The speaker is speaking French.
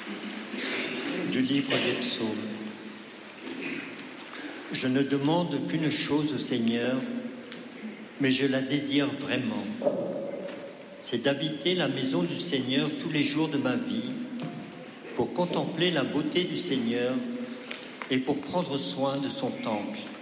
Du livre des Psaumes. Je ne demande qu'une chose au Seigneur, mais je la désire vraiment. C'est d'habiter la maison du Seigneur tous les jours de ma vie, pour contempler la beauté du Seigneur et pour prendre soin de son temple.